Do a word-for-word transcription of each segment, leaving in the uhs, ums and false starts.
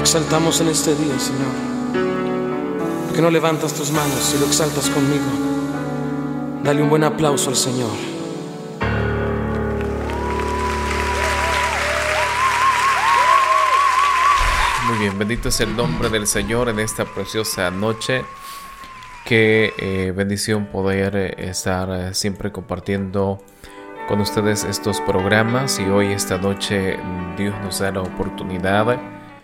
exaltamos en este día, Señor. ¿Por qué no levantas tus manos y lo exaltas conmigo? Dale un buen aplauso al Señor. Muy bien, bendito es el nombre del Señor en esta preciosa noche. Qué eh, bendición poder eh, estar eh, siempre compartiendo con ustedes estos programas, y hoy esta noche Dios nos da la oportunidad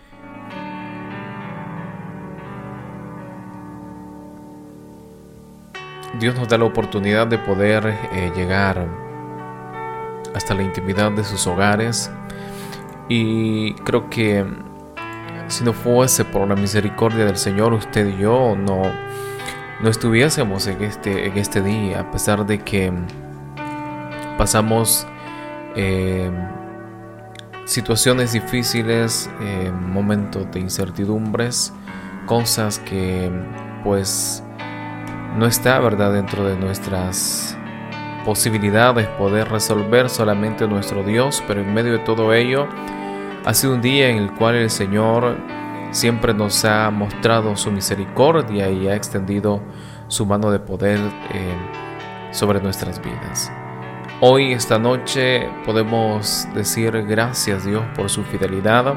Dios nos da la oportunidad de poder eh, llegar hasta la intimidad de sus hogares. Y creo que si no fuese por la misericordia del Señor, usted y yo no, no estuviésemos en este, en este día, a pesar de que pasamos eh, situaciones difíciles, eh, momentos de incertidumbres, cosas que pues no está, ¿verdad?, dentro de nuestras posibilidades poder resolver solamente nuestro Dios. Pero en medio de todo ello ha sido un día en el cual el Señor siempre nos ha mostrado su misericordia y ha extendido su mano de poder eh, sobre nuestras vidas. Hoy, esta noche, podemos decir gracias, Dios, por su fidelidad,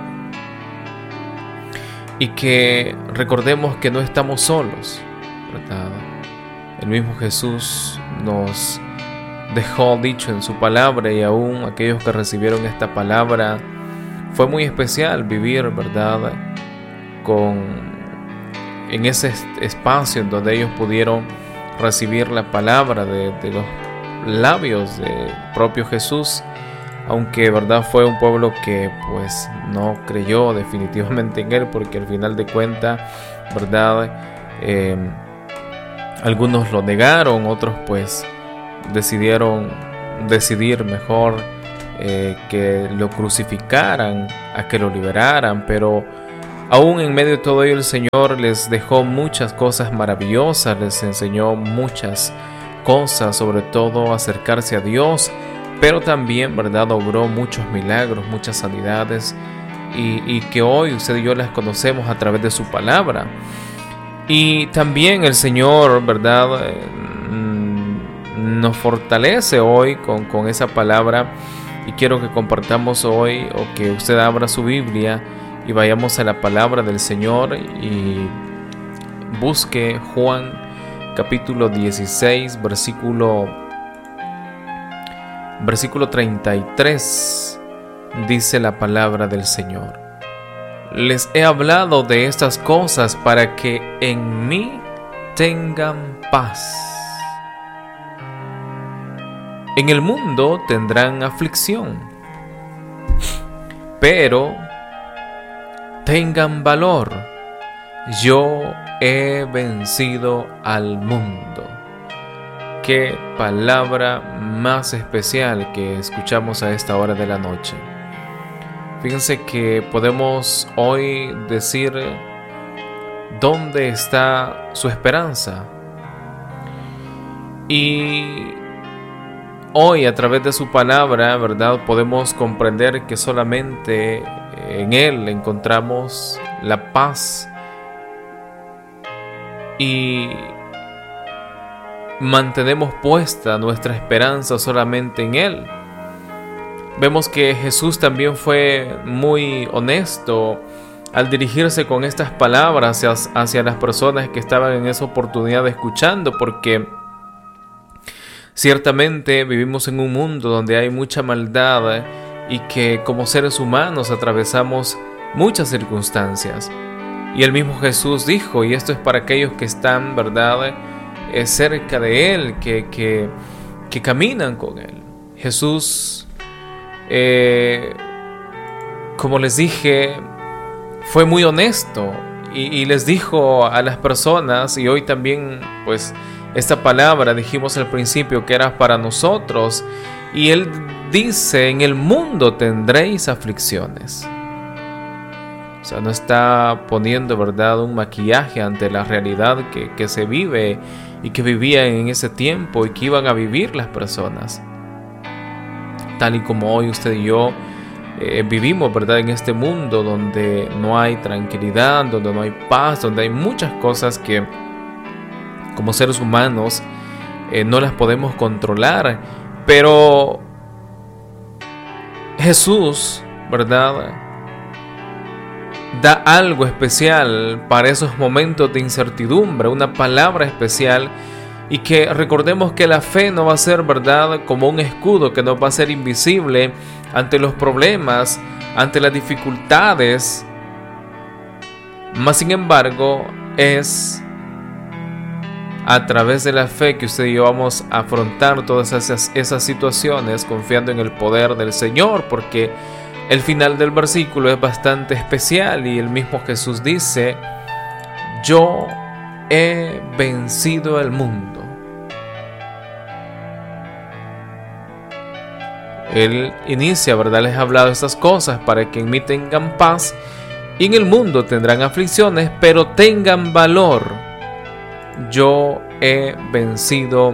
y que recordemos que no estamos solos, ¿verdad? El mismo Jesús nos dejó dicho en su palabra, y aún aquellos que recibieron esta palabra, fue muy especial vivir, ¿verdad?, con, en ese espacio en donde ellos pudieron recibir la palabra de, de los labios del propio Jesús, aunque verdad fue un pueblo que pues no creyó definitivamente en él, porque al final de cuentas, verdad, eh, algunos lo negaron, otros pues decidieron decidir mejor eh, que lo crucificaran a que lo liberaran. Pero aún en medio de todo ello, el Señor les dejó muchas cosas maravillosas, les enseñó muchas cosas, sobre todo acercarse a Dios, pero también, ¿verdad?, obró muchos milagros, muchas sanidades, y, y que hoy usted y yo las conocemos a través de su palabra. Y también el Señor, ¿verdad?, nos fortalece hoy con, con esa palabra, y quiero que compartamos hoy, o que usted abra su Biblia y vayamos a la palabra del Señor y busque Juan capítulo dieciséis, versículo, versículo treinta y tres. Dice la palabra del Señor: les he hablado de estas cosas para que en mí tengan paz. En el mundo tendrán aflicción, pero tengan valor. Yo he vencido al mundo. Qué palabra más especial que escuchamos a esta hora de la noche. Fíjense que podemos hoy decir: ¿dónde está su esperanza? Y hoy, a través de su palabra, ¿verdad?, podemos comprender que solamente en Él encontramos la paz, y mantenemos puesta nuestra esperanza solamente en Él. Vemos que Jesús también fue muy honesto al dirigirse con estas palabras hacia, hacia las personas que estaban en esa oportunidad escuchando, porque ciertamente vivimos en un mundo donde hay mucha maldad, y que como seres humanos atravesamos muchas circunstancias. Y el mismo Jesús dijo, y esto es para aquellos que están, ¿verdad?, eh, cerca de Él, que, que, que caminan con Él. Jesús, eh, como les dije, fue muy honesto, y, y les dijo a las personas, y hoy también, pues, esta palabra dijimos al principio que era para nosotros, y Él dice: en el mundo tendréis aflicciones. O sea, no está poniendo, ¿verdad?, un maquillaje ante la realidad que, que se vive y que vivían en ese tiempo y que iban a vivir las personas. Tal y como hoy usted y yo eh, vivimos, ¿verdad?, en este mundo donde no hay tranquilidad, donde no hay paz, donde hay muchas cosas que como seres humanos eh, no las podemos controlar. Pero Jesús, ¿verdad?, da algo especial para esos momentos de incertidumbre, una palabra especial, y que recordemos que la fe no va a ser, ¿verdad?, como un escudo que nos va a ser invisible ante los problemas, ante las dificultades. Mas sin embargo, es a través de la fe que usted y yo vamos a afrontar todas esas, esas situaciones, confiando en el poder del Señor, porque el final del versículo es bastante especial y el mismo Jesús dice: yo he vencido al mundo. Él inicia, ¿verdad?, les ha hablado estas cosas para que en mí tengan paz y en el mundo tendrán aflicciones, pero tengan valor. Yo he vencido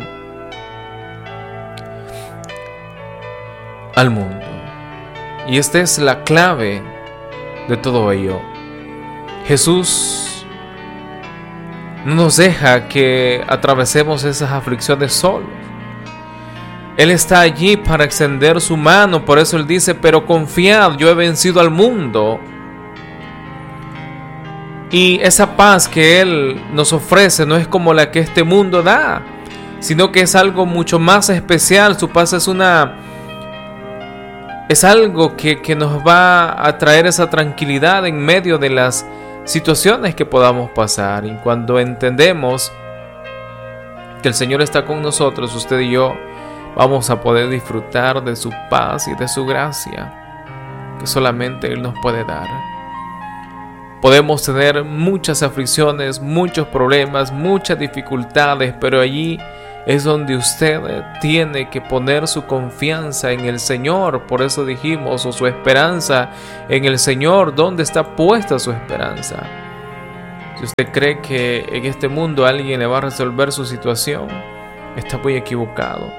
al mundo. Y esta es la clave de todo ello. Jesús no nos deja que atravesemos esas aflicciones solos. Él está allí para extender su mano. Por eso Él dice: pero confiad, yo he vencido al mundo. Y esa paz que Él nos ofrece no es como la que este mundo da, sino que es algo mucho más especial. Su paz es una es algo que, que nos va a traer esa tranquilidad en medio de las situaciones que podamos pasar. Y cuando entendemos que el Señor está con nosotros, usted y yo vamos a poder disfrutar de su paz y de su gracia que solamente Él nos puede dar. Podemos tener muchas aflicciones, muchos problemas, muchas dificultades, pero allí es donde usted tiene que poner su confianza en el Señor. Por eso dijimos, o su esperanza en el Señor. ¿Dónde está puesta su esperanza? Si usted cree que en este mundo alguien le va a resolver su situación, está muy equivocado.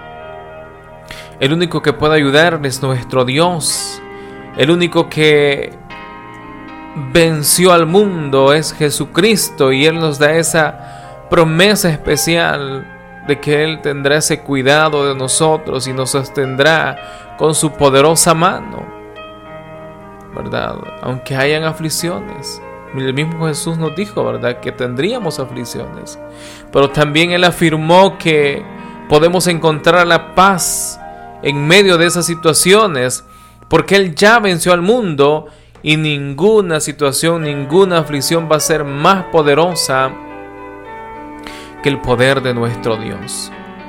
El único que puede ayudar es nuestro Dios. El único que venció al mundo es Jesucristo, y Él nos da esa promesa especial de que Él tendrá ese cuidado de nosotros y nos sostendrá con su poderosa mano, ¿verdad? Aunque hayan aflicciones. El mismo Jesús nos dijo, ¿verdad?, que tendríamos aflicciones, pero también Él afirmó que podemos encontrar la paz en medio de esas situaciones, porque Él ya venció al mundo. Y ninguna situación, ninguna aflicción va a ser más poderosa que el poder de nuestro Dios.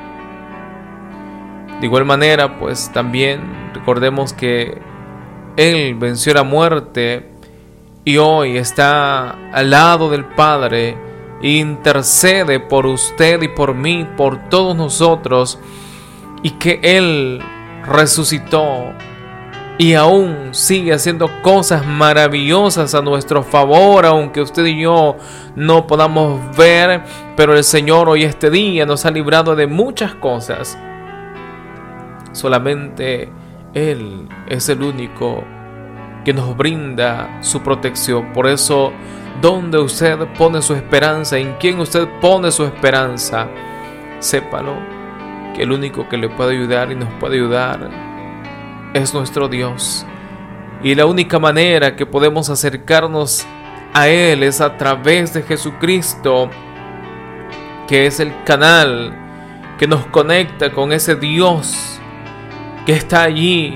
De igual manera, pues también recordemos que Él venció la muerte y hoy está al lado del Padre e intercede por usted y por mí, por todos nosotros, y que Él resucitó y aún sigue haciendo cosas maravillosas a nuestro favor, aunque usted y yo no podamos ver. Pero el Señor hoy, este día, nos ha librado de muchas cosas. Solamente Él es el único que nos brinda su protección. Por eso, donde usted pone su esperanza, en quien usted pone su esperanza, sépalo, que el único que le puede ayudar y nos puede ayudar es nuestro Dios. Y la única manera que podemos acercarnos a Él es a través de Jesucristo, que es el canal que nos conecta con ese Dios que está allí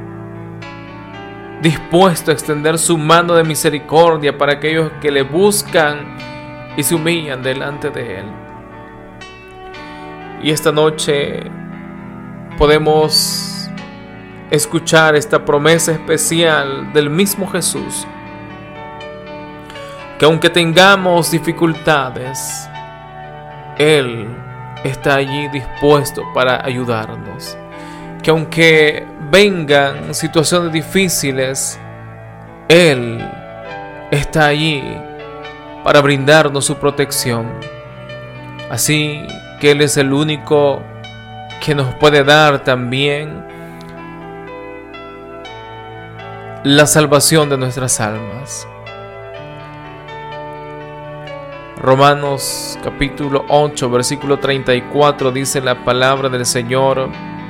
dispuesto a extender su mano de misericordia para aquellos que le buscan y se humillan delante de Él. Y esta noche podemos escuchar esta promesa especial del mismo Jesús, que aunque tengamos dificultades, Él está allí dispuesto para ayudarnos. Que aunque vengan situaciones difíciles, Él está allí para brindarnos su protección. Así que Él es el único que nos puede dar también la salvación de nuestras almas. Romanos capítulo ocho, versículo treinta y cuatro dice la palabra del Señor: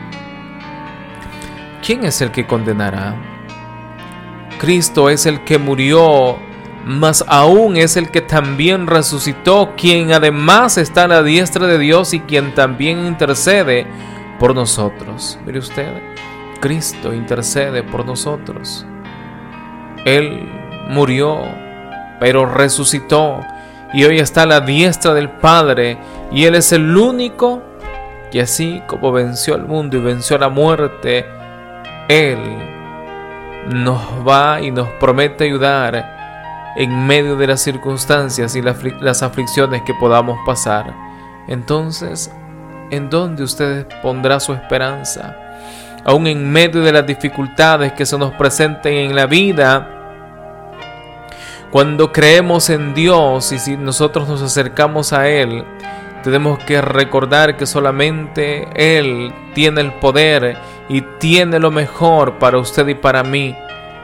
¿quién es el que condenará? Cristo es el que murió, mas aún es el que también resucitó, quien además está a la diestra de Dios y quien también intercede por nosotros. Mire usted, Cristo intercede por nosotros. Él murió, pero resucitó y hoy está a la diestra del Padre, y Él es el único que, así como venció al mundo y venció a la muerte, Él nos va y nos promete ayudar en medio de las circunstancias y las aflicciones que podamos pasar. Entonces, ¿en dónde usted pondrá su esperanza? Aún en medio de las dificultades que se nos presenten en la vida, cuando creemos en Dios y si nosotros nos acercamos a Él, tenemos que recordar que solamente Él tiene el poder y tiene lo mejor para usted y para mí,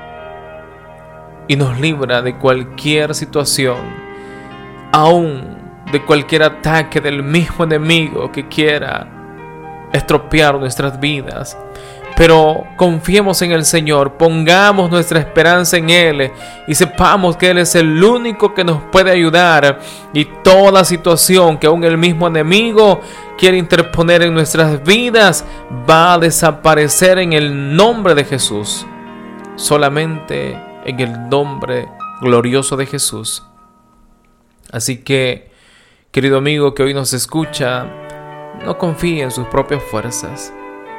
y nos libra de cualquier situación, aún de cualquier ataque del mismo enemigo que quiera estropear nuestras vidas. Pero confiemos en el Señor, pongamos nuestra esperanza en Él y sepamos que Él es el único que nos puede ayudar, y toda situación que aún el mismo enemigo quiere interponer en nuestras vidas va a desaparecer en el nombre de Jesús. Solamente en el nombre glorioso de Jesús. Así que, querido amigo que hoy nos escucha, no confíe en sus propias fuerzas.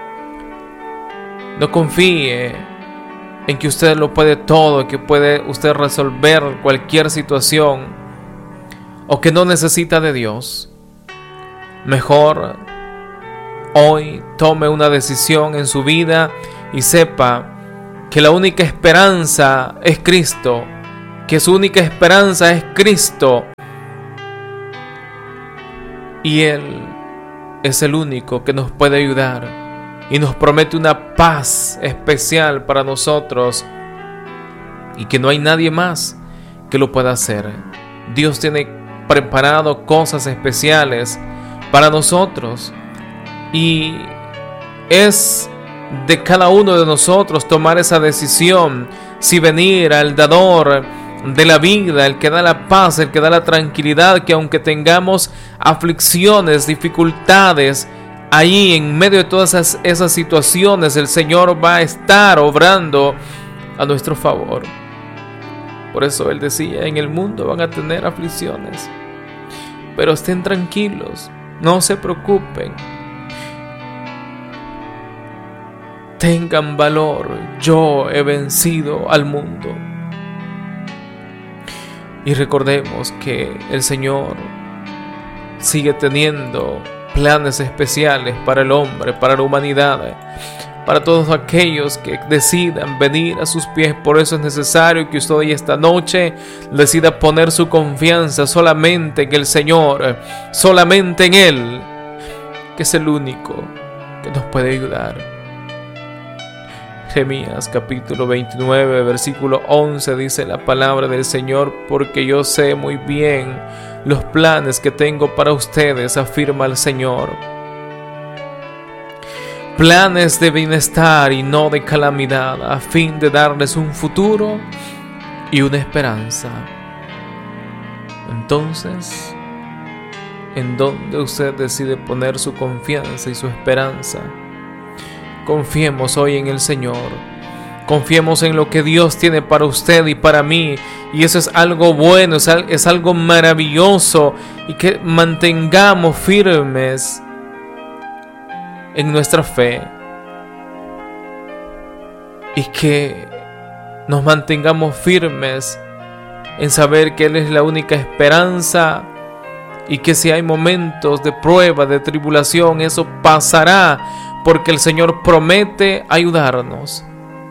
No confíe en que usted lo puede todo, que puede usted resolver cualquier situación, o que no necesita de Dios. Mejor hoy tome una decisión en su vida y sepa que la única esperanza es Cristo, que su única esperanza es Cristo, y Él es el único que nos puede ayudar y nos promete una paz especial para nosotros, y que no hay nadie más que lo pueda hacer. Dios tiene preparado cosas especiales para nosotros, y es de cada uno de nosotros tomar esa decisión, si venir al dador de la vida, el que da la paz, el que da la tranquilidad, que aunque tengamos aflicciones, dificultades, ahí en medio de todas esas, esas situaciones, el Señor va a estar obrando a nuestro favor. Por eso Él decía: en el mundo van a tener aflicciones, pero estén tranquilos, no se preocupen. Tengan valor, yo he vencido al mundo. Y recordemos que el Señor sigue teniendo planes especiales para el hombre, para la humanidad, para todos aquellos que decidan venir a sus pies. Por eso es necesario que usted hoy, esta noche, decida poner su confianza solamente en el Señor, solamente en Él, que es el único que nos puede ayudar. Jeremías capítulo veintinueve, versículo once dice la palabra del Señor: porque yo sé muy bien los planes que tengo para ustedes, afirma el Señor. Planes de bienestar y no de calamidad, a fin de darles un futuro y una esperanza. Entonces, ¿en dónde usted decide poner su confianza y su esperanza? Confiemos hoy en el Señor. Confiemos en lo que Dios tiene para usted y para mí. Y eso es algo bueno, es, al, es algo maravilloso. Y que mantengamos firmes en nuestra fe. Y que nos mantengamos firmes en saber que Él es la única esperanza. Y que si hay momentos de prueba, de tribulación, eso pasará, porque el Señor promete ayudarnos.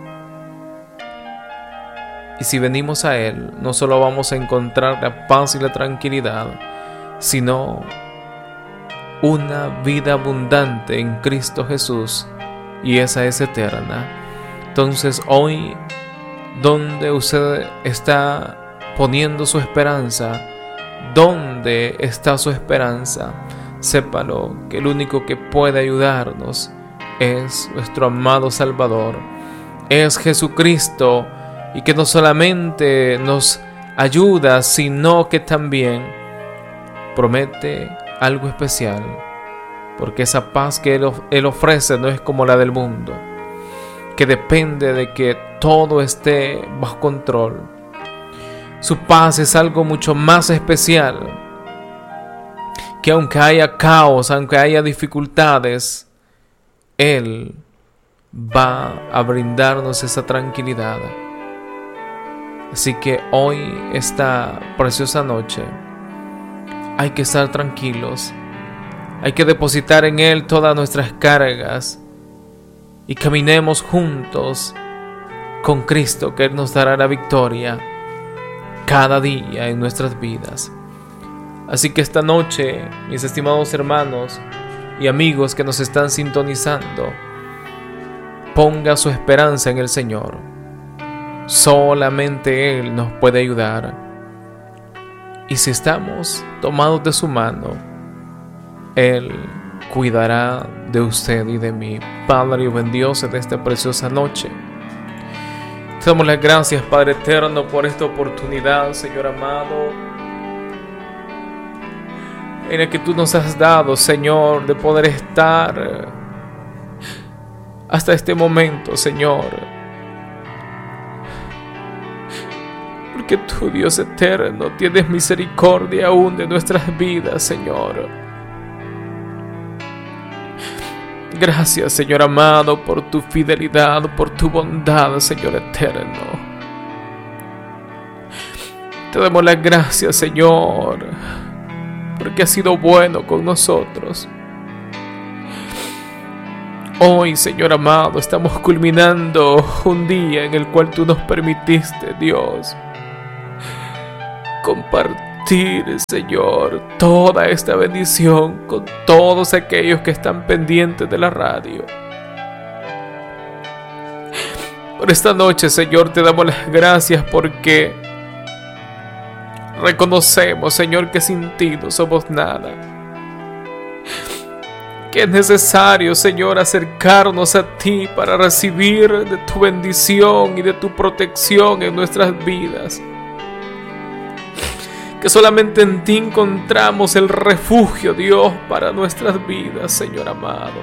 Y si venimos a Él, no solo vamos a encontrar la paz y la tranquilidad, sino una vida abundante en Cristo Jesús, y esa es eterna. Entonces hoy ¿Dónde usted está poniendo su esperanza? ¿Dónde está su esperanza? Sépalo, que el único que puede ayudarnos es nuestro amado Salvador, es Jesucristo, y que no solamente nos ayuda, sino que también promete algo especial, porque esa paz que Él, Él ofrece no es como la del mundo, que depende de que todo esté bajo control. Su paz es algo mucho más especial, que aunque haya caos, aunque haya dificultades, Él va a brindarnos esa tranquilidad. Así que hoy, esta preciosa noche, hay que estar tranquilos, hay que depositar en Él todas nuestras cargas y caminemos juntos con Cristo, que Él nos dará la victoria cada día en nuestras vidas. Así que esta noche, mis estimados hermanos y amigos que nos están sintonizando, ponga su esperanza en el Señor. Solamente Él nos puede ayudar. Y si estamos tomados de su mano, Él cuidará de usted y de mí. Padre buen Dios, de esta preciosa noche, te damos las gracias, Padre eterno, por esta oportunidad, Señor amado, en el que tú nos has dado, Señor, de poder estar hasta este momento, Señor. Porque tú, Dios eterno, tienes misericordia aún de nuestras vidas, Señor. Gracias, Señor amado, por tu fidelidad, por tu bondad, Señor eterno. Te damos las gracias, Señor, porque has sido bueno con nosotros. Hoy, Señor amado, estamos culminando un día en el cual tú nos permitiste, Dios, compartir, Señor, toda esta bendición con todos aquellos que están pendientes de la radio. Por esta noche, Señor, te damos las gracias porque reconocemos, Señor, que sin ti no somos nada. Que es necesario, Señor, acercarnos a ti para recibir de tu bendición y de tu protección en nuestras vidas. Que solamente en ti encontramos el refugio, Dios, para nuestras vidas, Señor amado.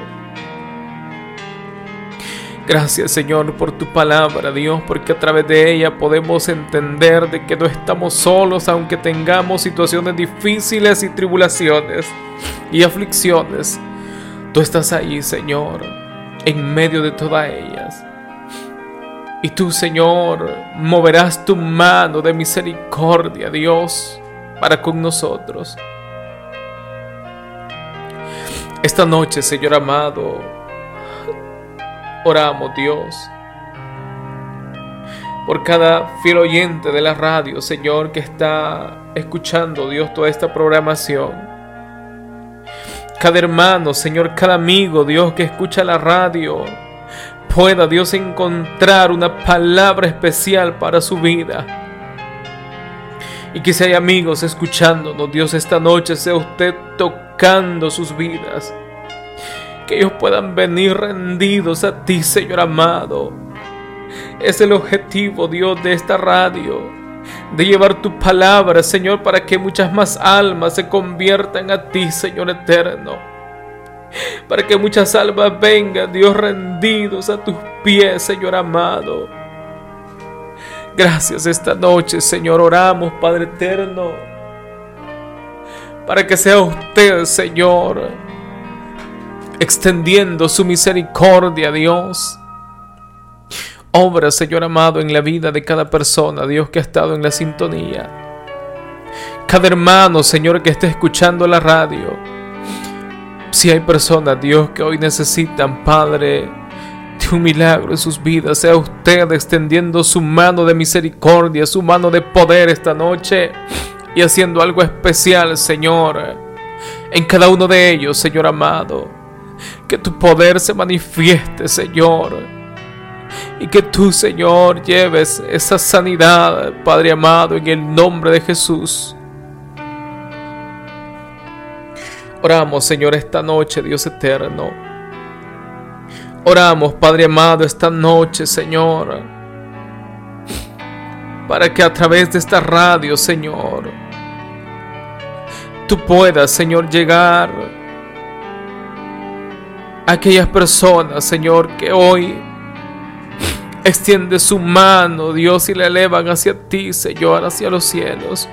Gracias, Señor, por tu palabra, Dios, porque a través de ella podemos entender de que no estamos solos, aunque tengamos situaciones difíciles y tribulaciones y aflicciones. Tú estás ahí, Señor, en medio de todas ellas. Y tú, Señor, moverás tu mano de misericordia, Dios, para con nosotros. Esta noche, Señor amado, oramos, Dios, por cada fiel oyente de la radio, Señor, que está escuchando, Dios, toda esta programación. Cada hermano, Señor, cada amigo, Dios, que escucha la radio, pueda, Dios, encontrar una palabra especial para su vida. Y que si hay amigos escuchándonos, Dios, esta noche sea usted tocando sus vidas. Que ellos puedan venir rendidos a ti, Señor amado. Es el objetivo, Dios, de esta radio, de llevar tu palabra, Señor, para que muchas más almas se conviertan a ti, Señor eterno. Para que muchas almas vengan, Dios, rendidos a tus pies, Señor amado. Gracias esta noche, Señor, oramos, Padre eterno, para que sea usted, Señor, extendiendo su misericordia, Dios. Obra, Señor amado, en la vida de cada persona, Dios, que ha estado en la sintonía. Cada hermano, Señor, que esté escuchando la radio. Si hay personas, Dios, que hoy necesitan, Padre, de un milagro en sus vidas, sea usted extendiendo su mano de misericordia, su mano de poder esta noche y haciendo algo especial, Señor, en cada uno de ellos, Señor amado. Que tu poder se manifieste, Señor. y que tú, Señor, lleves esa sanidad, Padre amado, en el nombre de Jesús. Oramos, Señor, esta noche, Dios eterno. Oramos, Padre amado, esta noche, Señor, para que a través de esta radio, Señor, tú puedas, Señor, llegar a aquellas personas, Señor, que hoy extiende su mano, Dios, y la elevan hacia ti, Señor, hacia los cielos,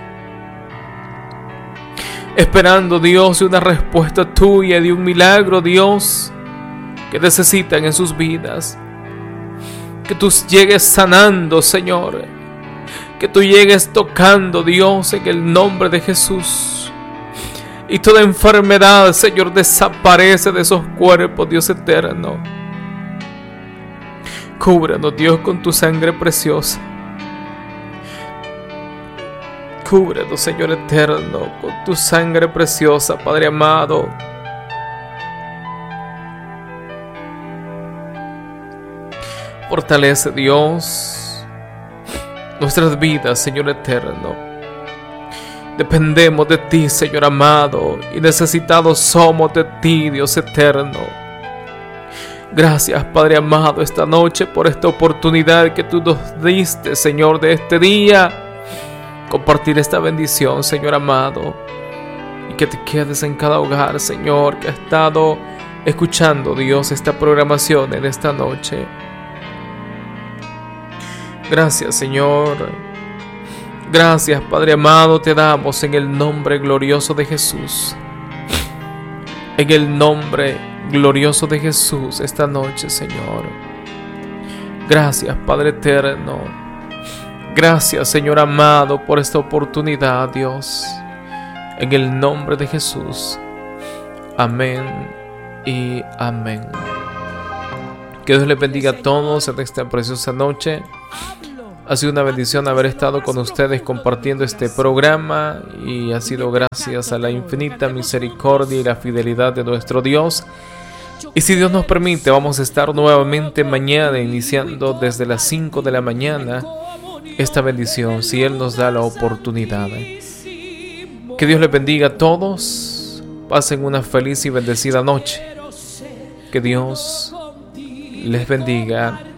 esperando, Dios, una respuesta tuya, de un milagro, Dios, que necesitan en sus vidas. Que tú llegues sanando, Señor, que tú llegues tocando, Dios, en el nombre de Jesús, y toda enfermedad, Señor, desaparece de esos cuerpos, Dios eterno. Cúbranos, Dios, con tu sangre preciosa. Cúbranos, Señor eterno, con tu sangre preciosa, Padre amado. Fortalece, Dios, nuestras vidas, Señor eterno. Dependemos de ti, Señor amado, y necesitados somos de ti, Dios eterno. Gracias, Padre amado, esta noche por esta oportunidad que tú nos diste, Señor, de este día. Compartir esta bendición, Señor amado, y que te quedes en cada hogar, Señor, que ha estado escuchando, Dios, esta programación en esta noche. Gracias, Señor. Gracias, Padre amado, te damos en el nombre glorioso de Jesús. En el nombre glorioso de Jesús esta noche, Señor. Gracias, Padre eterno. Gracias, Señor amado, por esta oportunidad, Dios. En el nombre de Jesús. Amén y amén. Que Dios les bendiga a todos en esta preciosa noche. Ha sido una bendición haber estado con ustedes compartiendo este programa, y ha sido gracias a la infinita misericordia y la fidelidad de nuestro Dios. Y si Dios nos permite, vamos a estar nuevamente mañana, iniciando desde las cinco de la mañana esta bendición, si Él nos da la oportunidad. Que Dios les bendiga a todos. Pasen una feliz y bendecida noche. Que Dios les bendiga